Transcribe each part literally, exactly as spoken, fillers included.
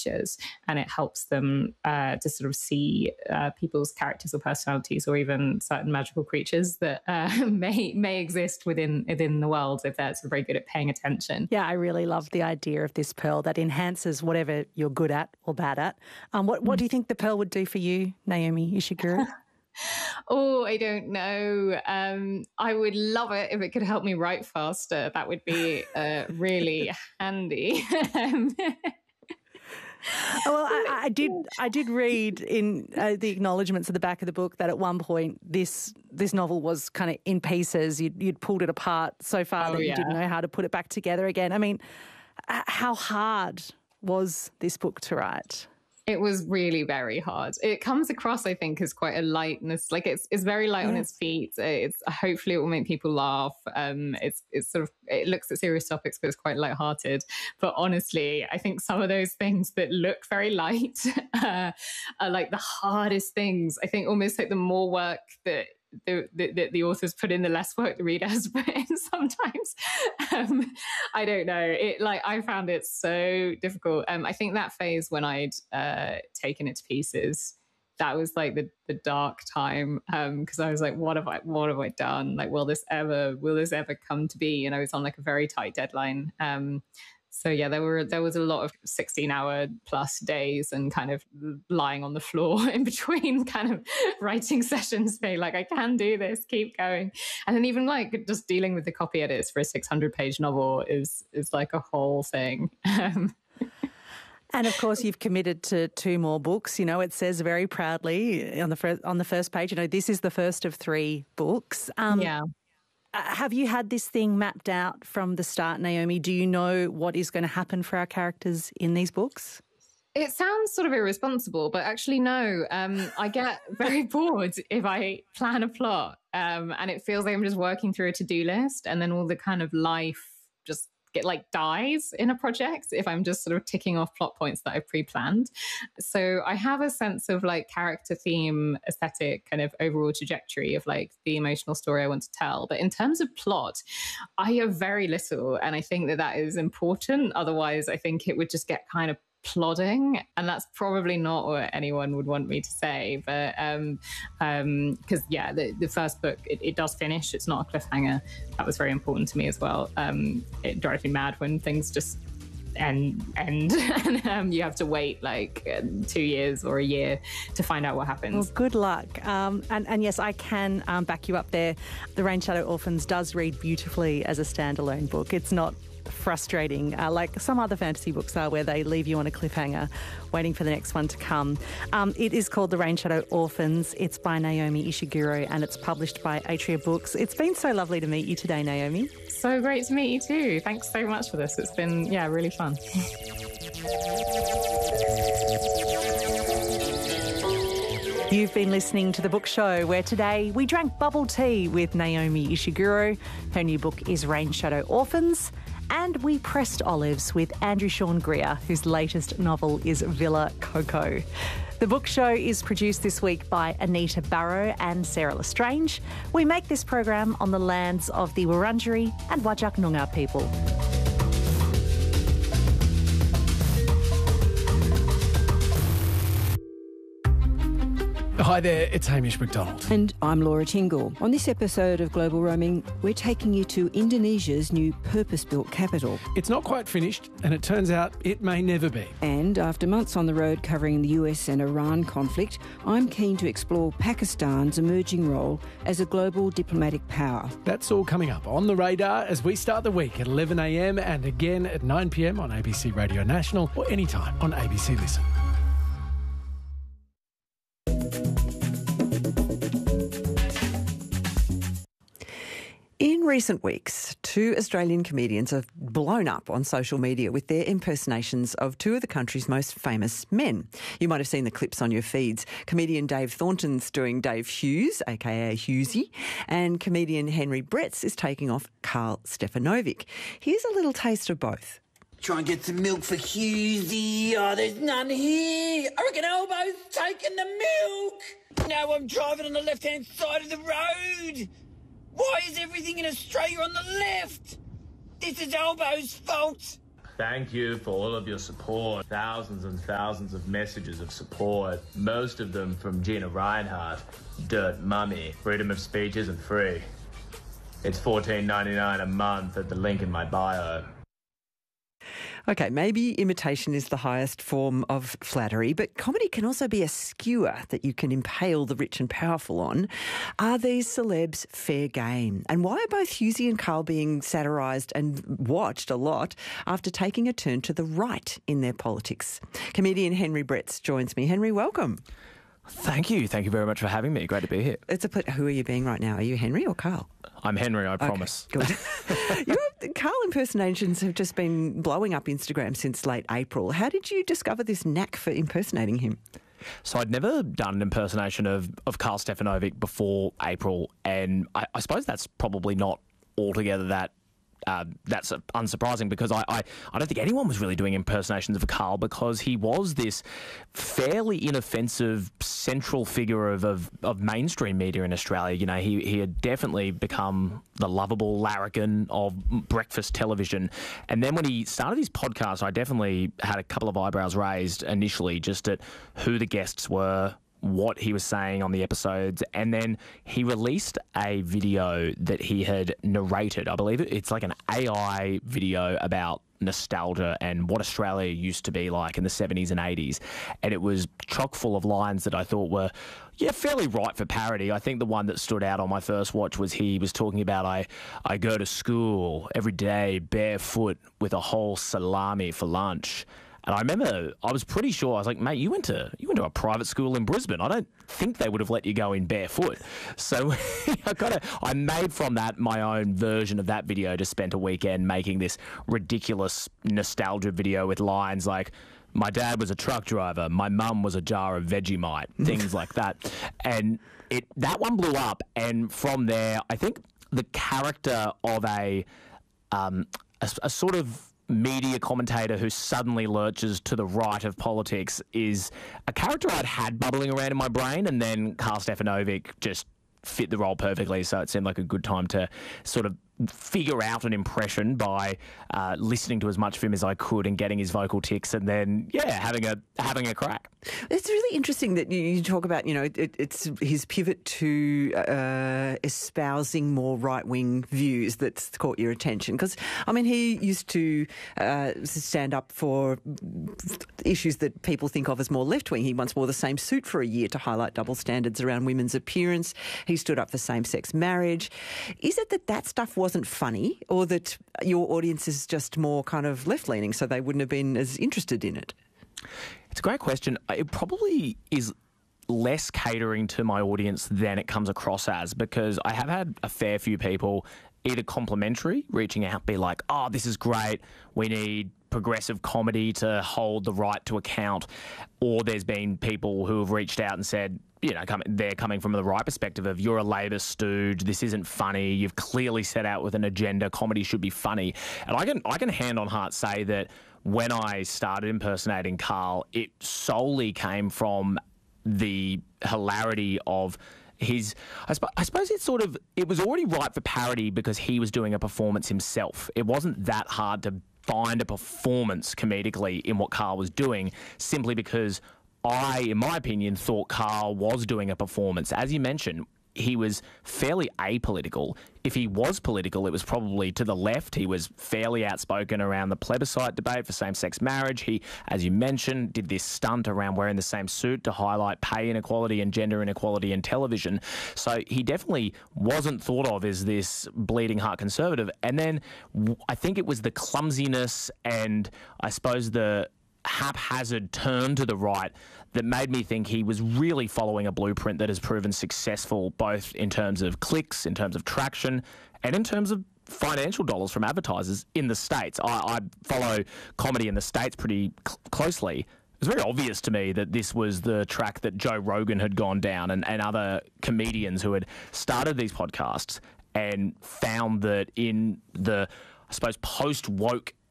creatures, and it helps them uh, to sort of see uh, people's characters or personalities, or even certain magical creatures that uh, may may exist within within the world if they're sort of very good at paying attention. Yeah, I really love the idea of this pearl that enhances whatever you're good at or bad at. Um, what what do you think the pearl would do for you, Naomi Ishiguro? Oh, I don't know. Um, I would love it if it could help me write faster. That would be uh, really handy. um, well, I, I did. I did read in uh, the acknowledgements at the back of the book that at one point this this novel was kind of in pieces. You'd, you'd pulled it apart so far oh, that you yeah. didn't know how to put it back together again. I mean, how hard was this book to write? It was really very hard. It comes across, I think, as quite a lightness. Like it's it's very light yeah. on its feet. It's hopefully it will make people laugh. Um, it's it's sort of it looks at serious topics, but it's quite lighthearted. But honestly, I think some of those things that look very light uh, are like the hardest things. I think almost like the more work that The, the the authors put in, the less work the reader has put in sometimes. Um, I don't know. It like I found it so difficult. Um, I think that phase when I'd uh, taken it to pieces, that was like the the dark time because um, I was like, what have I what have I done? Like, will this ever will this ever come to be? And I was on like a very tight deadline. Um, So yeah, there were there was a lot of sixteen hour plus days and kind of lying on the floor in between kind of writing sessions, being like, I can do this, keep going. And then even like just dealing with the copy edits for a six hundred page novel is is like a whole thing. Um, And of course, you've committed to two more books. You know, it says very proudly on the first, on the first page, you know, this is the first of three books. Um, yeah. Have you had this thing mapped out from the start, Naomi? Do you know what is going to happen for our characters in these books? It sounds sort of irresponsible, but actually, no. Um, I get very bored if I plan a plot um, and it feels like I'm just working through a to-do list, and then all the kind of life just get like dies in a project if I'm just sort of ticking off plot points that I've pre-planned. So I have a sense of like character, theme, aesthetic, kind of overall trajectory of like the emotional story I want to tell. But in terms of plot, I have very little, and I think that that is important. Otherwise, I think it would just get kind of plodding, and that's probably not what anyone would want me to say. But um um because yeah the, the first book, it, it does finish. It's not a cliffhanger. That was very important to me as well. Um it drives me mad when things just end end and um, you have to wait like uh, two years or a year to find out what happens. Well, good luck. Um, and, and yes, I can um, back you up there. The Rain Shadow Orphans does read beautifully as a standalone book. It's not frustrating uh, like some other fantasy books are, where they leave you on a cliffhanger waiting for the next one to come. Um, it is called The Rain Shadow Orphans. It's by Naomi Ishiguro and it's published by Atria Books. It's been so lovely to meet you today, Naomi. So great to meet you too. Thanks so much for this. It's been, yeah, really fun. You've been listening to The Book Show, where today we drank bubble tea with Naomi Ishiguro. Her new book is Rain Shadow Orphans. And we pressed olives with Andrew Sean Greer, whose latest novel is Villa Coco. The Book Show is produced this week by Anita Barrow and Sarah Lestrange. We make this program on the lands of the Wurundjeri and Whadjuk Noongar people. Hi there, it's Hamish McDonald. And I'm Laura Tingle. On this episode of Global Roaming, we're taking you to Indonesia's new purpose-built capital. It's not quite finished, and it turns out it may never be. And after months on the road covering the U S and Iran conflict, I'm keen to explore Pakistan's emerging role as a global diplomatic power. That's all coming up on the radar as we start the week at eleven a m and again at nine p m on A B C Radio National or anytime on A B C Listen. In recent weeks, two Australian comedians have blown up on social media with their impersonations of two of the country's most famous men. You might have seen the clips on your feeds. Comedian Dave Thornton's doing Dave Hughes, aka Hughesy, and comedian Henry Bretts is taking off Carl Stefanovic. Here's a little taste of both. Try and get some milk for Hughesy. Oh, there's none here. I reckon Elbo's taking the milk. Now I'm driving on the left-hand side of the road. Why is everything in Australia on the left? This is Elbo's fault. Thank you for all of your support. Thousands and thousands of messages of support, most of them from Gina Reinhardt, Dirt Mummy. Freedom of speech isn't free. It's fourteen ninety-nine a month at the link in my bio. Okay, maybe imitation is the highest form of flattery, but comedy can also be a skewer that you can impale the rich and powerful on. Are these celebs fair game? And why are both Hughesy and Carl being satirised and watched a lot after taking a turn to the right in their politics? Comedian Henry Bretts joins me. Henry, welcome. Thank you. Thank you very much for having me. Great to be here. It's a pleasure. Who are you being right now? Are you Henry or Carl? I'm Henry, I promise. Okay, good. Your Carl impersonations have just been blowing up Instagram since late April. How did you discover this knack for impersonating him? So I'd never done an impersonation of, of Carl Stefanovic before April, and I, I suppose that's probably not altogether that Uh, that's uh, unsurprising because I, I, I don't think anyone was really doing impersonations of Carl because he was this fairly inoffensive central figure of, of, of mainstream media in Australia. You know, he, he had definitely become the lovable larrikin of breakfast television. And then when he started his podcast, I definitely had a couple of eyebrows raised initially just at who the guests were, what he was saying on the episodes, and then he released a video that he had narrated. I believe it's like an A I video about nostalgia and what Australia used to be like in the seventies and eighties, and it was chock full of lines that I thought were yeah fairly ripe for parody. I think the one that stood out on my first watch was he was talking about I I go to school every day barefoot with a whole salami for lunch. And I remember I was pretty sure, I was like, mate, you went to you went to a private school in Brisbane. I don't think they would have let you go in barefoot. So I got to, I made from that my own version of that video, just spent a weekend making this ridiculous nostalgia video with lines like, my dad was a truck driver, my mum was a jar of Vegemite, things like that. And it that one blew up. And from there, I think the character of a um, a, a sort of media commentator who suddenly lurches to the right of politics is a character I'd had bubbling around in my brain, and then Carl Stefanovic just fit the role perfectly, so it seemed like a good time to sort of figure out an impression by uh, listening to as much of him as I could and getting his vocal tics, and then yeah, having a having a crack. It's really interesting that you, you talk about, you know, it, it's his pivot to uh, espousing more right-wing views that's caught your attention. Because, I mean, he used to uh, stand up for issues that people think of as more left-wing. He once wore the same suit for a year to highlight double standards around women's appearance. He stood up for same-sex marriage. Is it that that stuff wasn't funny, or that your audience is just more kind of left-leaning, so they wouldn't have been as interested in it? It's a great question. It probably is less catering to my audience than it comes across as, because I have had a fair few people either complimentary, reaching out, be like, oh, this is great, we need progressive comedy to hold the right to account, or there's been people who have reached out and said, you know, come, they're coming from the right perspective of, you're a Labor stooge, this isn't funny, you've clearly set out with an agenda, comedy should be funny. And I can I can hand on heart say that when I started impersonating Carl, it solely came from the hilarity of his, I, sp- I suppose it's sort of, it was already ripe for parody because he was doing a performance himself. It wasn't that hard to find a performance comedically in what Carl was doing, simply because I, in my opinion, thought Carl was doing a performance. As you mentioned, he was fairly apolitical. If he was political, it was probably to the left. He was fairly outspoken around the plebiscite debate for same-sex marriage. He, as you mentioned, did this stunt around wearing the same suit to highlight pay inequality and gender inequality in television. So he definitely wasn't thought of as this bleeding heart conservative. And then I think it was the clumsiness and I suppose the haphazard turn to the right that made me think he was really following a blueprint that has proven successful both in terms of clicks, in terms of traction, and in terms of financial dollars from advertisers in the States. I, I follow comedy in the States pretty cl- closely. It was very obvious to me that this was the track that Joe Rogan had gone down, and, and other comedians who had started these podcasts and found that in the, I suppose, post-woke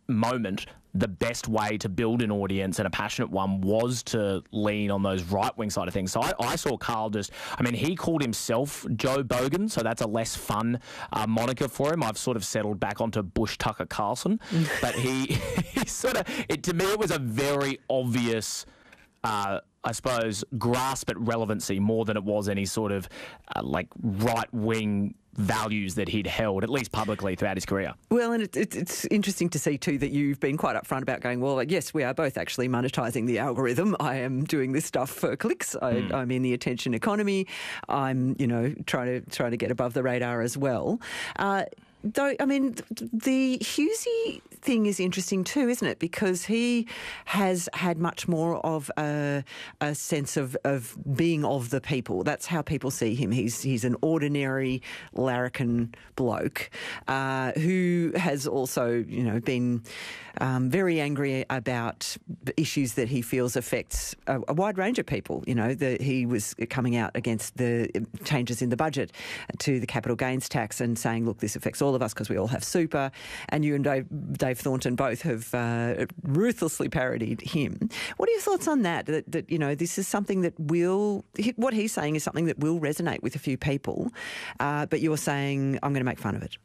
moment, the best way to build an audience, and a passionate one, was to lean on those right-wing side of things. So I, I saw Carl just, I mean, he called himself Joe Bogan, so that's a less fun uh, moniker for him. I've sort of settled back onto Bush Tucker Carlson, but he, he sort of, it, to me, it was a very obvious, uh, I suppose, grasp at relevancy more than it was any sort of uh, like right-wing values that he'd held, at least publicly, throughout his career. Well, and it, it, it's interesting to see too that you've been quite upfront about going, well, yes, we are both actually monetising the algorithm. I am doing this stuff for clicks. I, mm. I'm in the attention economy. I'm, you know, trying to trying to get above the radar as well. Uh, Though, I mean, the Hughesy thing is interesting too, isn't it? Because he has had much more of a, a sense of, of being of the people. That's how people see him. He's he's an ordinary larrikin bloke uh, who has also, you know, been um, very angry about issues that he feels affects a, a wide range of people. You know, the, he was coming out against the changes in the budget to the capital gains tax and saying, look, this affects all of us because we all have super, and you and Dave, Dave Thornton both have uh, ruthlessly parodied him. What are your thoughts on that? that? That, you know, this is something that will, what he's saying is something that will resonate with a few people, uh, but you're saying, I'm going to make fun of it.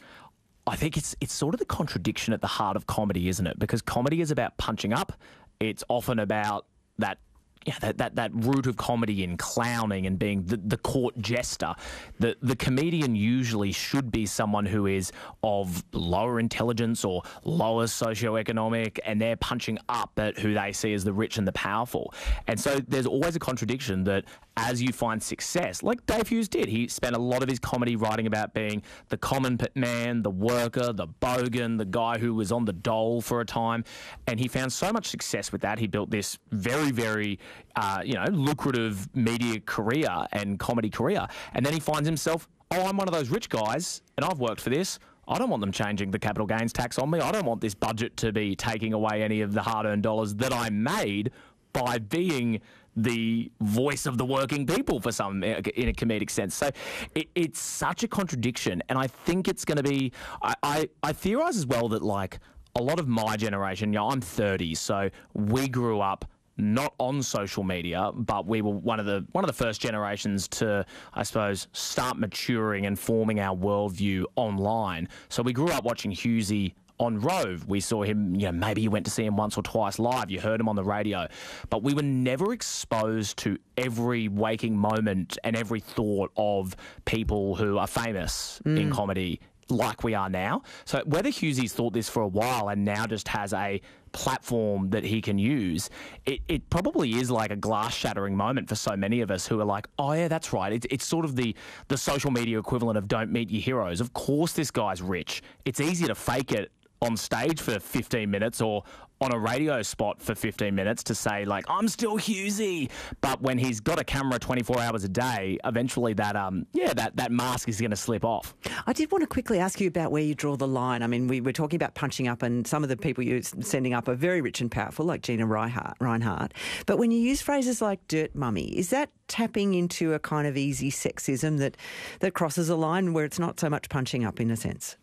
I think it's it's sort of the contradiction at the heart of comedy, isn't it? Because comedy is about punching up. It's often about that Yeah, that, that, that root of comedy in clowning and being the, the court jester. The the comedian usually should be someone who is of lower intelligence or lower socioeconomic, and they're punching up at who they see as the rich and the powerful. And so there's always a contradiction that as you find success, like Dave Hughes did, he spent a lot of his comedy writing about being the common man, the worker, the bogan, the guy who was on the dole for a time. And he found so much success with that. He built this very, very Uh, you know, lucrative media career and comedy career. And then he finds himself, oh, I'm one of those rich guys and I've worked for this. I don't want them changing the capital gains tax on me. I don't want this budget to be taking away any of the hard-earned dollars that I made by being the voice of the working people for some, in a comedic sense. So it, it's such a contradiction. And I think it's going to be, I, I, I theorise as well that, like, a lot of my generation, you know, I'm thirty, so we grew up not on social media, but we were one of the one of the first generations to, I suppose, start maturing and forming our worldview online. So we grew up watching Hughesy on Rove. We saw him, you know, maybe you went to see him once or twice live, you heard him on the radio, but we were never exposed to every waking moment and every thought of people who are famous mm. in comedy like we are now. So whether Hughesy's thought this for a while and now just has a platform that he can use, it, it probably is like a glass-shattering moment for so many of us who are like, oh yeah, that's right. It, it's sort of the, the social media equivalent of don't meet your heroes. Of course this guy's rich. It's easy to fake it on stage for fifteen minutes or on a radio spot for fifteen minutes to say, like, I'm still Hughesy. But when he's got a camera twenty-four hours a day, eventually that, um, yeah, that, that mask is going to slip off. I did want to quickly ask you about where you draw the line. I mean, we were talking about punching up, and some of the people you're sending up are very rich and powerful, like Gina Reinhart. Reinhart. But when you use phrases like dirt mummy, is that tapping into a kind of easy sexism that, that crosses a line where it's not so much punching up in a sense?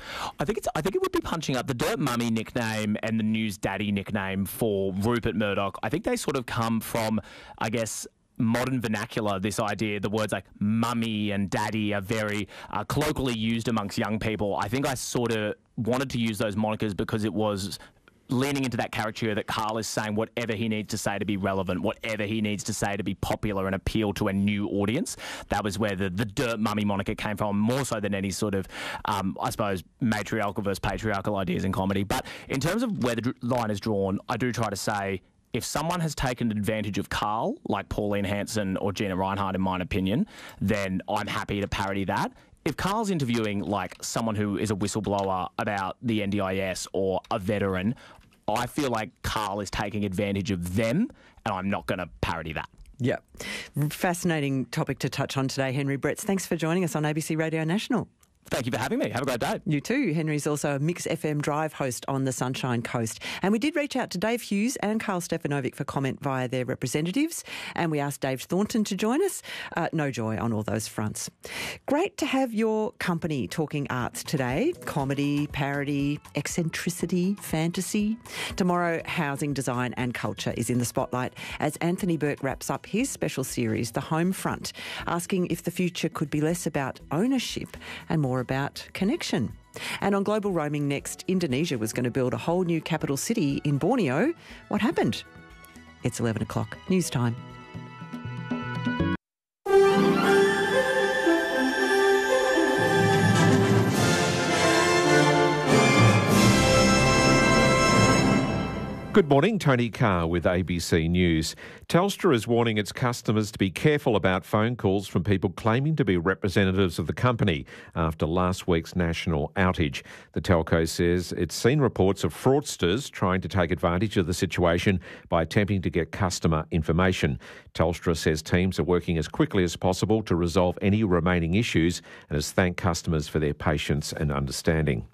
I think it's. I think it would be punching up. The Dirt Mummy nickname and the News Daddy nickname for Rupert Murdoch, I think they sort of come from, I guess, modern vernacular. This idea, the words like mummy and daddy are very uh, colloquially used amongst young people. I think I sort of wanted to use those monikers because it was leaning into that caricature that Carl is saying whatever he needs to say to be relevant, whatever he needs to say to be popular and appeal to a new audience. That was where the, the Dirt Mummy moniker came from, more so than any sort of, um, I suppose, matriarchal versus patriarchal ideas in comedy. But in terms of where the line is drawn, I do try to say, if someone has taken advantage of Carl, like Pauline Hanson or Gina Reinhart, in my opinion, then I'm happy to parody that. If Carl's interviewing, like, someone who is a whistleblower about the N D I S or a veteran, I feel like Carl is taking advantage of them, and I'm not going to parody that. Yeah. Fascinating topic to touch on today, Henry Bretts. Thanks for joining us on A B C Radio National. Thank you for having me. Have a great day. You too. Henry's also a Mix F M Drive host on the Sunshine Coast. And we did reach out to Dave Hughes and Carl Stefanovic for comment via their representatives. And we asked Dave Thornton to join us. Uh, no joy on all those fronts. Great to have your company talking arts today. Comedy, parody, eccentricity, fantasy. Tomorrow, housing, design and culture is in the spotlight as Anthony Burke wraps up his special series, The Home Front, asking if the future could be less about ownership and more about connection. And on Global Roaming next, Indonesia was going to build a whole new capital city in Borneo. What happened? It's eleven o'clock. News time. Good morning, Tony Carr with A B C News. Telstra is warning its customers to be careful about phone calls from people claiming to be representatives of the company after last week's national outage. The telco says it's seen reports of fraudsters trying to take advantage of the situation by attempting to get customer information. Telstra says teams are working as quickly as possible to resolve any remaining issues and has thanked customers for their patience and understanding.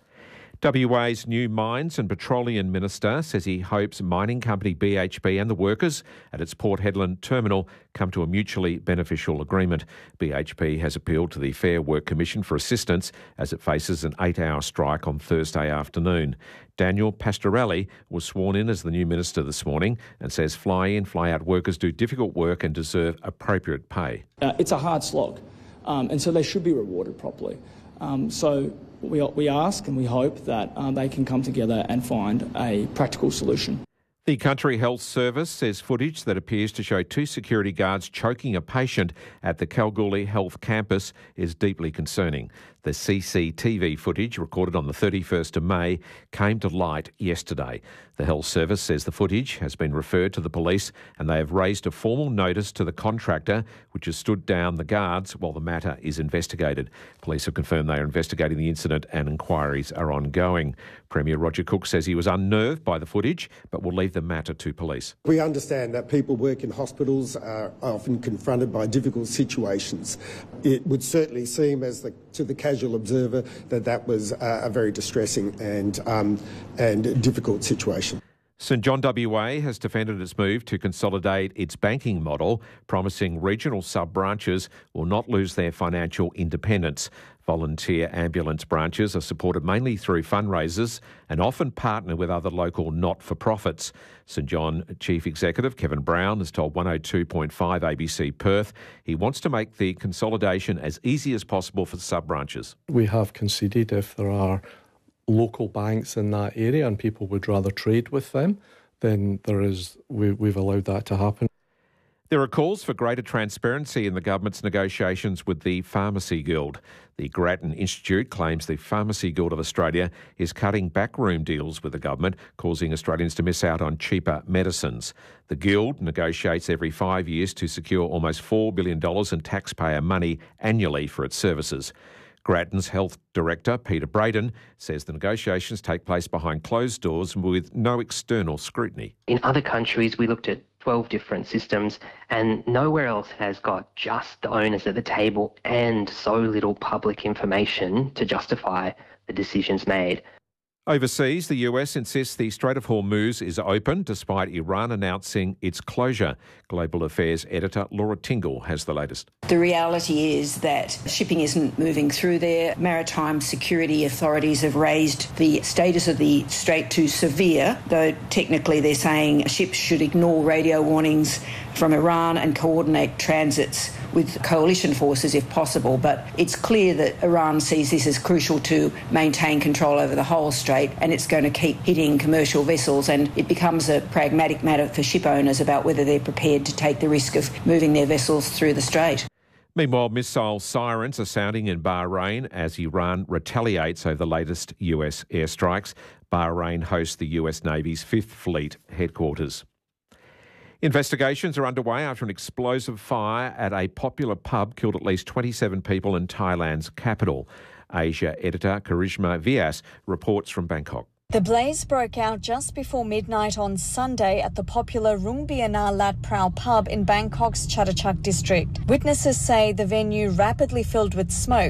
W A's new Mines and Petroleum Minister says he hopes mining company B H P and the workers at its Port Hedland terminal come to a mutually beneficial agreement. B H P has appealed to the Fair Work Commission for assistance as it faces an eight-hour strike on Thursday afternoon. Daniel Pastorelli was sworn in as the new minister this morning and says fly-in, fly-out workers do difficult work and deserve appropriate pay. Uh, it's a hard slog, um, and so they should be rewarded properly. Um, so we, we ask and we hope that uh, they can come together and find a practical solution. The Country Health Service says footage that appears to show two security guards choking a patient at the Kalgoorlie Health campus is deeply concerning. The C C T V footage recorded on the thirty-first of May came to light yesterday. The Health Service says the footage has been referred to the police and they have raised a formal notice to the contractor, which has stood down the guards while the matter is investigated. Police have confirmed they are investigating the incident and inquiries are ongoing. Premier Roger Cook says he was unnerved by the footage but will leave the matter to police. We understand that people work in hospitals are often confronted by difficult situations. It would certainly seem as the, to the casual observer that that was a, a very distressing and, um, and difficult situation. St John W A has defended its move to consolidate its banking model, promising regional sub-branches will not lose their financial independence. Volunteer ambulance branches are supported mainly through fundraisers and often partner with other local not-for-profits. St John Chief Executive Kevin Brown has told one oh two point five A B C Perth he wants to make the consolidation as easy as possible for sub-branches. We have conceded if there are local banks in that area and people would rather trade with them, then there is we, we've allowed that to happen. There are calls for greater transparency in the government's negotiations with the Pharmacy Guild. The Grattan Institute claims the Pharmacy Guild of Australia is cutting backroom deals with the government, causing Australians to miss out on cheaper medicines. The Guild negotiates every five years to secure almost four billion dollars in taxpayer money annually for its services. Grattan's Health Director, Peter Braden, says the negotiations take place behind closed doors with no external scrutiny. In other countries, we looked at twelve different systems and nowhere else has got just the owners at the table and so little public information to justify the decisions made. Overseas, the U S insists the Strait of Hormuz is open despite Iran announcing its closure. Global Affairs editor Laura Tingle has the latest. The reality is that shipping isn't moving through there. Maritime security authorities have raised the status of the strait to severe, though technically they're saying ships should ignore radio warnings from Iran and coordinate transits with coalition forces if possible. But it's clear that Iran sees this as crucial to maintain control over the whole strait, and it's going to keep hitting commercial vessels, and it becomes a pragmatic matter for ship owners about whether they're prepared to take the risk of moving their vessels through the strait. Meanwhile, missile sirens are sounding in Bahrain as Iran retaliates over the latest U S airstrikes. Bahrain hosts the U S Navy's Fifth Fleet headquarters. Investigations are underway after an explosive fire at a popular pub killed at least twenty-seven people in Thailand's capital. Asia editor Karishma Vyas reports from Bangkok. The blaze broke out just before midnight on Sunday at the popular Rungbiana Lat Prao pub in Bangkok's Chatuchak district. Witnesses say the venue rapidly filled with smoke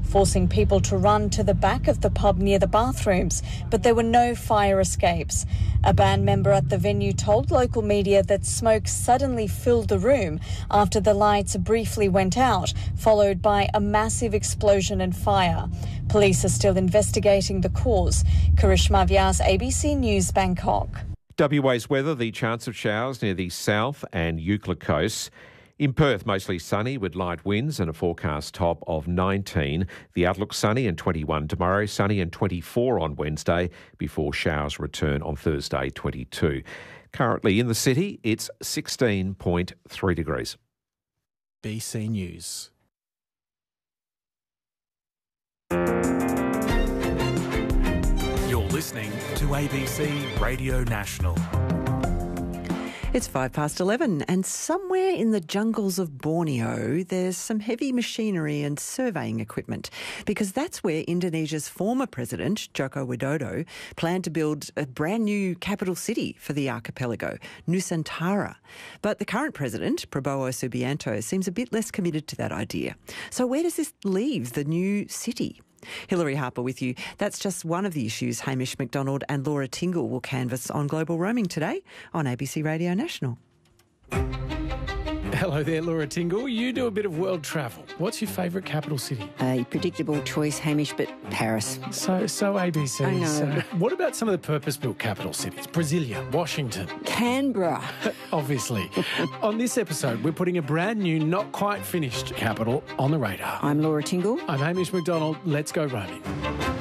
forcing people to run to the back of the pub near the bathrooms, but there were no fire escapes. A band member at the venue told local media that smoke suddenly filled the room after the lights briefly went out, followed by a massive explosion and fire. Police are still investigating the cause. Karishma Vyas, A B C News, Bangkok. W A's weather, the chance of showers near the south and Euclid coasts. In Perth, mostly sunny with light winds and a forecast top of nineteen. The outlook sunny and twenty-one tomorrow, sunny and twenty-four on Wednesday before showers return on Thursday, twenty-two. Currently in the city, it's sixteen point three degrees. B C News. You're listening to A B C Radio National. It's five past eleven, and somewhere in the jungles of Borneo, there's some heavy machinery and surveying equipment, because that's where Indonesia's former president, Joko Widodo, planned to build a brand new capital city for the archipelago, Nusantara. But the current president, Prabowo Subianto, seems a bit less committed to that idea. So where does this leave the new city? Hilary Harper with you. That's just one of the issues Hamish McDonald and Laura Tingle will canvass on Global Roaming today on A B C Radio National. Hello there, Laura Tingle. You do a bit of world travel. What's your favourite capital city? A predictable choice, Hamish, but Paris. So, so A B C. I know. So what about some of the purpose-built capital cities? Brasilia, Washington. Canberra. Obviously. On this episode, we're putting a brand new, not quite finished capital on the radar. I'm Laura Tingle. I'm Hamish McDonald. Let's go roaming.